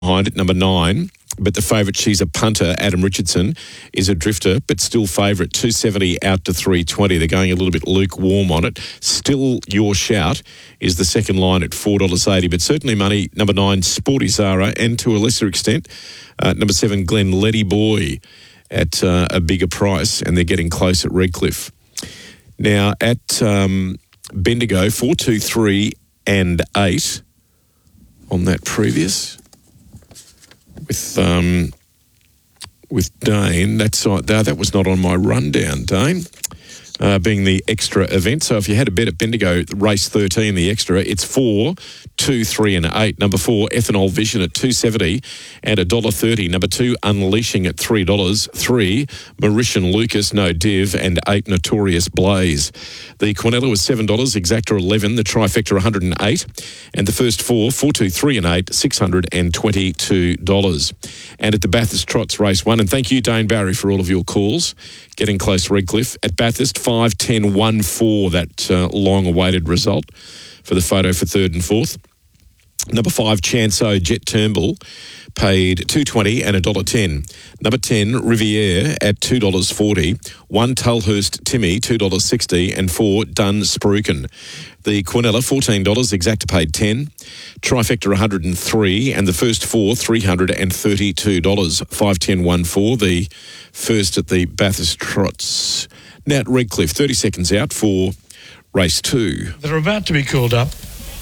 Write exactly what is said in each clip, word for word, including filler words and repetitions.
behind at number nine. But the favourite, She's a Punter, Adam Richardson, is a drifter, but still favourite. two seventy out to three twenty. They're going a little bit lukewarm on it. Still Your Shout is the second line at four dollars eighty. But certainly money, number nine, Sporty Zara, and to a lesser extent, uh, number seven, Glen Letty Boy at uh, a bigger price, and they're getting close at Redcliffe. Now, at um, Bendigo, four, two, three and eight on that previous. With um, with Dane, that's uh, that was not on my rundown, Dane, uh, being the extra event. So if you had a bet at Bendigo, race thirteen, the extra, it's four, two, three and eight. Number four, Ethanol Vision at two seventy and one dollar thirty. Number two, Unleashing at three dollars. Three, Mauritian Lucas, No Div, and eight, Notorious Blaze. The Quinella was seven dollars, Exacta eleven, the Trifecta one hundred eight, and the first four, four, two, three and eight, six hundred twenty-two dollars. And at the Bathurst Trots race one, and thank you, Dane Barry, for all of your calls. Getting close, Redcliffe. At Bathurst, five, ten, one, four, that uh, long-awaited result for the photo for third and fourth. Number five, Chanso Jet Turnbull, paid two twenty and one dollar ten. Number ten, Riviere at two dollars forty. One, Tulhurst Timmy, two dollars sixty. And four, Dun Spruken. The Quinella, fourteen dollars, Exacta paid ten. Trifecta one hundred three, and the first four, three hundred thirty-two dollars. five, ten, one, four, the first at the Bathurst Trots. Now at Redcliffe, thirty seconds out for race two. They're about to be called up.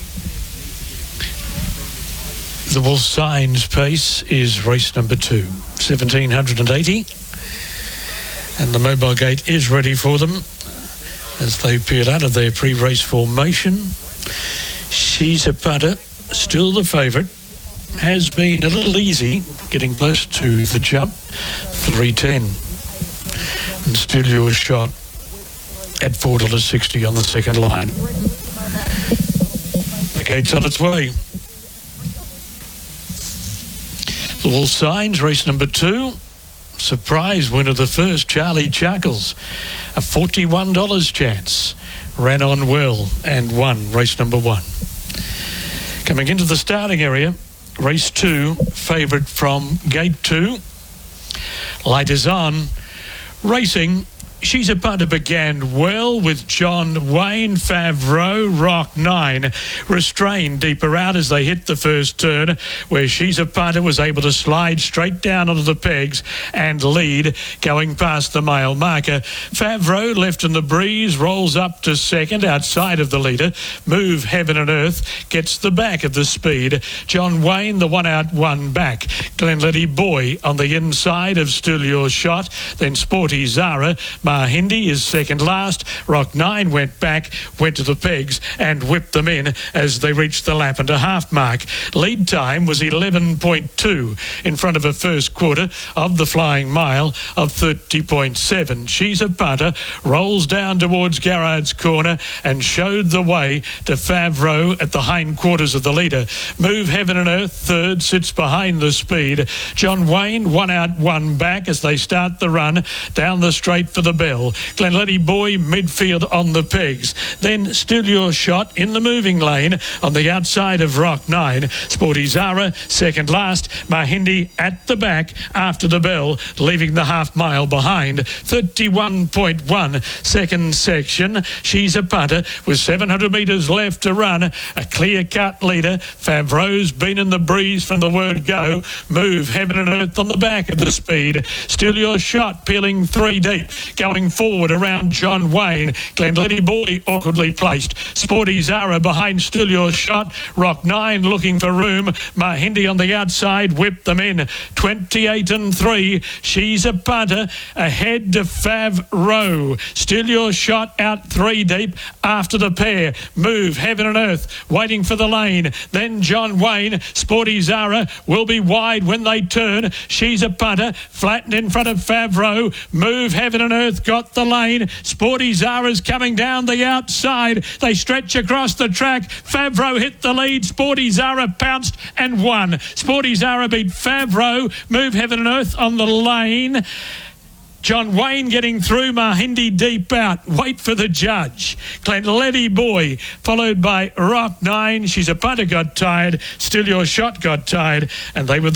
The Wolf Signs pace is race number two, seventeen eighty. And the mobile gate is ready for them as they peel out of their pre-race formation. She's a Punter, still the favourite. Has been a little easy, getting close to the jump, three ten. And Still Your Shot at four dollars sixty on the second line. The gate's on its way. The Wolf Signs, race number two. Surprise winner the first, Charlie Chuckles. A forty-one dollars chance. Ran on well and won race number one. Coming into the starting area, race two, favourite from gate two. Light is on. Racing. She's a Punter began well with John Wayne, Favreau, Rock nine, restrained deeper out as they hit the first turn, where She's a Punter was able to slide straight down onto the pegs and lead, going past the mile marker. Favreau, left in the breeze, rolls up to second outside of the leader. Move Heaven and Earth gets the back of the speed. John Wayne, the one out, one back. Glen Letty Boy on the inside of Still Your Shot. Then Sporty Zara. Mahindi is second last. Rock nine went back, went to the pegs and whipped them in as they reached the lap and a half mark. Lead time was eleven point two in front of a first quarter of the flying mile of thirty point seven. She's a Punter, rolls down towards Garrard's corner and showed the way to Favreau at the hindquarters of the leader. Move Heaven and Earth, third, sits behind the speed. John Wayne, one out, one back as they start the run down the straight for the bell. Glen Letty Boy midfield on the pegs. Then Still Your Shot in the moving lane on the outside of Rock nine. Sporty Zara second last. Mahindi at the back after the bell, leaving the half mile behind. thirty-one point one second section. She's a Punter with seven hundred metres left to run. A clear cut leader. Favreau's been in the breeze from the word go. Move Heaven and Earth on the back of the speed. Still Your Shot peeling three deep. Going forward around John Wayne. Glen Letty Boy awkwardly placed. Sporty Zara behind Still Your Shot. Rock nine looking for room. Mahindi on the outside whipped them in. twenty-eight and three. She's a Punter ahead to Favreau. Still Your Shot out three deep after the pair. Move Heaven and Earth waiting for the lane. Then John Wayne. Sporty Zara will be wide when they turn. She's a Punter flattened in front of Favreau. Move Heaven and Earth got the lane. Sporty Zara's coming down the outside. They stretch across the track. Favreau hit the lead. Sporty Zara pounced and won. Sporty Zara beat Favreau. Move Heaven and Earth on the lane. John Wayne getting through, Mahindi deep out. Wait for the judge. Glen Letty Boy, followed by Rock nine. She's a Punter got tired. Still Your Shot got tired. And they were the